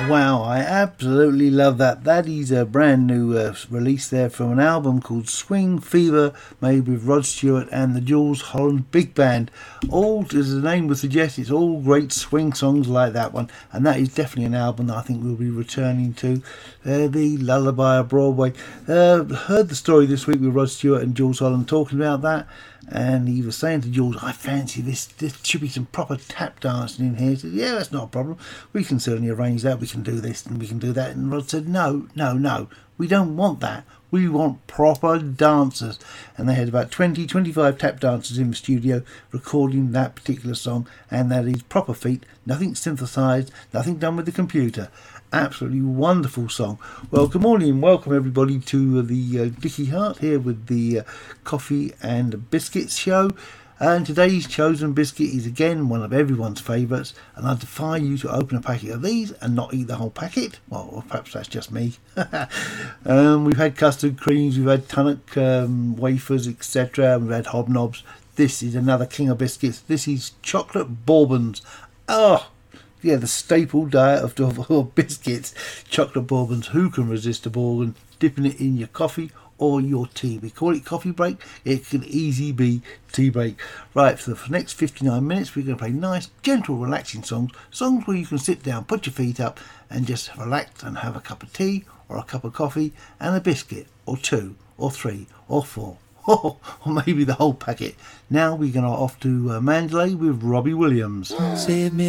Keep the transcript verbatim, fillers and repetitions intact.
Wow, I absolutely love that. That is a brand new uh, release there from an album called Swing Fever, made with Rod Stewart and the Jules Holland Big Band. All, as the name would suggest, it's all great swing songs like that one, and that is definitely an album that I think we'll be returning to. Uh, the Lullaby of Broadway. Uh, heard the story this week with Rod Stewart and Jules Holland talking about that. And he was saying to Jules, I fancy this, there should be some proper tap dancing in here. He said, yeah, that's not a problem. We can certainly arrange that. We can do this and we can do that. And Rod said, no, no, no. We don't want that. We want proper dancers. And they had about twenty, twenty-five tap dancers in the studio recording that particular song. And that is proper feet, nothing synthesised, nothing done with the computer. Absolutely wonderful song. Well, good morning and welcome everybody to the uh, Dickie Hart here with the uh, Coffee and Biscuits show. And today's chosen biscuit is again one of everyone's favourites, and I defy you to open a packet of these and not eat the whole packet. Well, or perhaps that's just me. um, we've had custard creams, we've had tunnock um, wafers, et cetera. We've had hobnobs. This is another king of biscuits. This is chocolate bourbons. Oh, yeah, the staple diet of, of, of biscuits, chocolate bourbons. Who can resist a bourbon? Dipping it in your coffee or your tea. We call it coffee break. It can easily be tea break. Right, for the next fifty-nine minutes, we're going to play nice, gentle, relaxing songs. Songs where you can sit down, put your feet up, and just relax and have a cup of tea or a cup of coffee and a biscuit or two or three or four. Or maybe the whole packet. Now we're going to off to uh, Mandalay with Robbie Williams. Save me